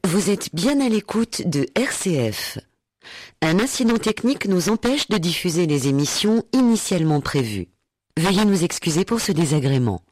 Vous êtes bien à l'écoute de RCF. Un incident technique nous empêche de diffuser les émissions initialement prévues. Veuillez nous excuser pour ce désagrément.